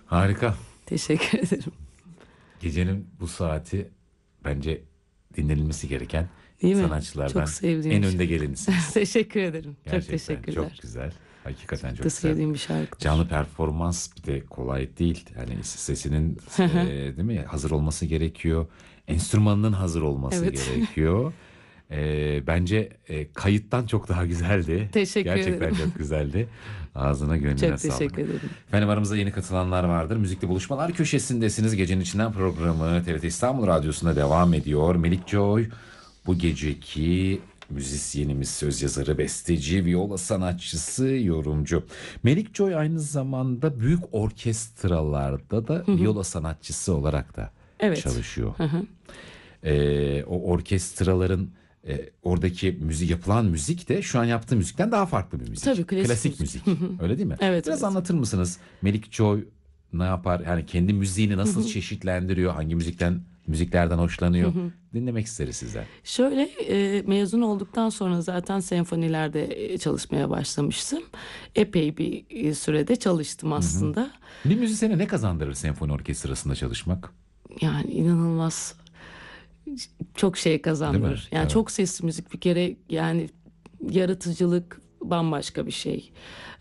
Harika. Teşekkür ederim. Gecenin bu saati bence dinlenilmesi gereken Değil mi? sanatçılardan Çok sevdiğim en bir önde gelenisiniz. Teşekkür ederim. Gerçekten çok teşekkürler. çok güzel. Hakikaten çok Da güzel. sevdiğim bir şarkıdır. Canlı performans bir de kolay değil. Yani sesinin değil mi? Hazır olması gerekiyor. Enstrümanının hazır olması Evet. gerekiyor. Bence kayıttan çok daha güzeldi. Teşekkür Gerçekten ederim. çok güzeldi. Ağzına gönlüne Çok sağlık. teşekkür ederim. Efendim aramızda yeni katılanlar vardır. Müzikli Buluşmalar köşesindesiniz. Gecenin içinden programı TRT İstanbul Radyosu'nda devam ediyor. Melik Joy bu geceki müzisyenimiz, söz yazarı, besteci, viola sanatçısı, yorumcu. Melik Joy aynı zamanda büyük orkestralarda da viola sanatçısı olarak da Evet. çalışıyor. O orkestraların oradaki yapılan müzik de şu an yaptığı müzikten daha farklı bir müzik. Tabii, klasik müzik. müzik. Öyle değil mi? Evet, Biraz evet. anlatır mısınız? Melik Joy ne yapar? Yani kendi müziğini nasıl çeşitlendiriyor? Hangi müziklerden hoşlanıyor? Dinlemek isteriz sizden. Şöyle mezun olduktan sonra zaten senfonilerde çalışmaya başlamıştım. Epey bir sürede çalıştım aslında. Bir müzisyene ne kazandırır senfoni orkestrasında çalışmak? Yani inanılmaz çok şey Değil mi? kazandırır. Yani Evet. çok sesli müzik bir kere, yani yaratıcılık bambaşka bir şey.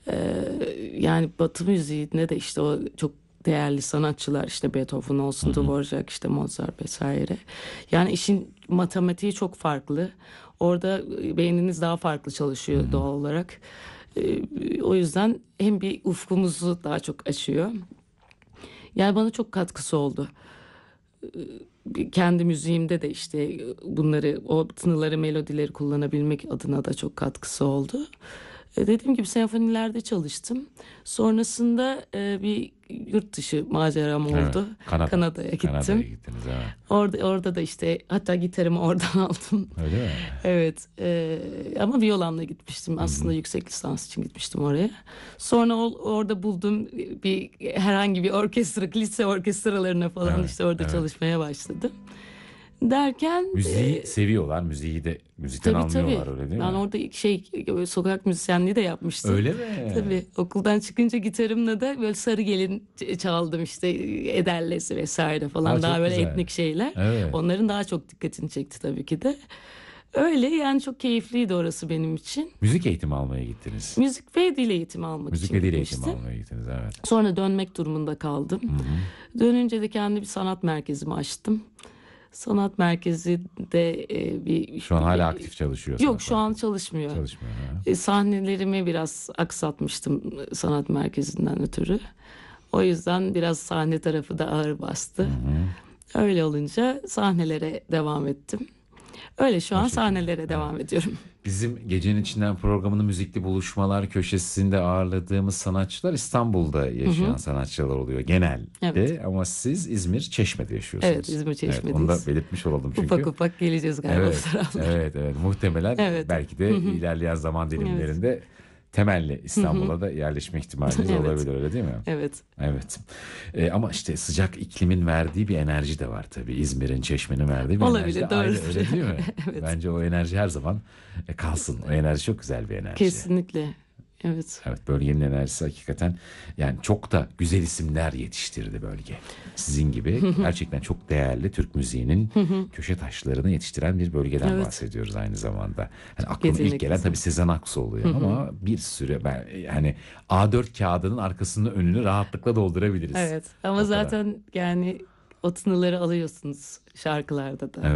Yani Batı müziğinde de işte o çok değerli sanatçılar, işte Beethoven olsun, Dvorak, işte Mozart vesaire. Yani işin matematiği çok farklı. Orada beyniniz daha farklı çalışıyor doğal olarak. O yüzden hem bir ufkumuzu daha çok açıyor. Yani bana çok katkısı oldu. Kendi müziğimde de işte bunları, o tınıları, melodileri kullanabilmek adına da çok katkısı oldu. Dediğim gibi senfonilerde çalıştım. Sonrasında bir yurt dışı maceram oldu. Evet, Kanada'ya gittim. Kanada'ya gittiniz, evet. Orada da işte hatta gitarımı oradan aldım. Öyle mi? Evet, ama viyolamla gitmiştim. Aslında yüksek lisans için gitmiştim oraya. Sonra orada buldum herhangi bir orkestra, lise orkestralarına falan, Evet, işte orada evet. çalışmaya başladım. Derken Müziği seviyorlar. Müzikten anlıyorlar, öyle değil mi? ben orada sokak müzisyenliği de yapmıştım. Öyle mi? Tabii, okuldan çıkınca gitarımla da böyle Sarı Gelin çaldım, işte Ederlesi vesaire falan, Aa, daha çok böyle güzel. etnik şeyler. Evet. Onların daha çok dikkatini çekti tabii ki de. Öyle yani, çok keyifliydi orası benim için. Müzik eğitimi almaya gittiniz. Müzik ve dil eğitimi almak Müzik için ve dil gitmiştim. eğitimi almaya gittiniz, evet. Sonra dönmek durumunda kaldım. Dönünce de kendi bir sanat merkezimi açtım. Sanat merkezi de Şu an hala aktif çalışıyor. Yok, şu an çalışmıyor. Çalışmıyor. Ha. Sahnelerimi biraz aksatmıştım sanat merkezinden ötürü. O yüzden biraz sahne tarafı da ağır bastı. Öyle olunca sahnelere devam ettim. Öyle şu an sahnelere devam ediyorum. Bizim Gecenin İçinden programının Müzikli Buluşmalar köşesinde ağırladığımız sanatçılar İstanbul'da yaşayan sanatçılar oluyor genelde. Evet. Ama siz İzmir, Çeşme'de yaşıyorsunuz. Evet, İzmir Çeşme'deyiz. Evet, onu da belirtmiş olalım çünkü. Ufak ufak geleceğiz galiba Evet, bu taraflara. evet. Muhtemelen Evet. belki de ilerleyen zaman dilimlerinde temelli İstanbul'a da yerleşme ihtimaliniz Evet. olabilir, öyle değil mi? Evet. Evet. Ama işte sıcak iklimin verdiği bir enerji de var tabii. İzmir'in, Çeşme'nin verdiği bir Olabilir, enerji de ayrı, doğru. öyle değil mi? Evet. Bence o enerji her zaman kalsın. O enerji çok güzel bir enerji. Kesinlikle. Evet. Evet, bölgenin enerjisi hakikaten, yani çok da güzel isimler yetiştirdi bölge. Sizin gibi gerçekten çok değerli Türk müziğinin köşe taşlarını yetiştiren bir bölgeden Evet. bahsediyoruz aynı zamanda. Yani aklıma ilk Kesinlikle. gelen tabii Sezen Aksu oluyor ama bir sürü, yani A4 kağıdının arkasını önünü rahatlıkla doldurabiliriz. Evet. Ama O kadar. zaten yani o tınıları alıyorsunuz şarkılarda da.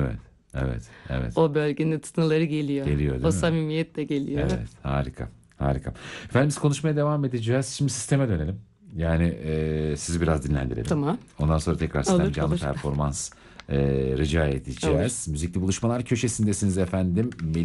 Evet. O bölgenin tınıları geliyor. Geliyor, değil o mi? samimiyet de geliyor. Evet, harika. Efendim biz konuşmaya devam edeceğiz. Şimdi sisteme dönelim. Yani sizi biraz dinlendirelim. Tamam. Ondan sonra tekrar sizden Olur, canlı olur. performans rica edeceğiz. Müzikli Buluşmalar köşesindesiniz efendim.